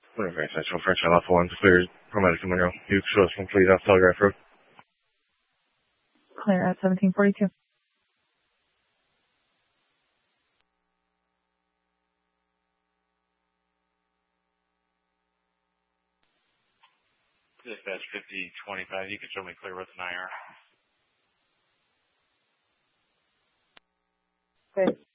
Okay, Central French on Alpha 1's cleared for Medicine Monroe. You show us complete off Telegraph Road. Clear at 1742. Dispatch 5025, you can show me clear with an IR. Good.